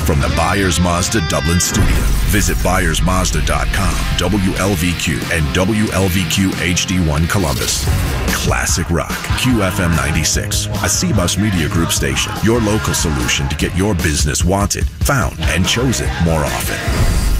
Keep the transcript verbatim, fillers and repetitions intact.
From the Byers Mazda Dublin studio, visit Byers Mazda dot com, W L V Q, and W L V Q H D one Columbus. Classic Rock, Q F M ninety-six, a C Bus Media Group station. Your local solution to get your business wanted, found, and chosen more often.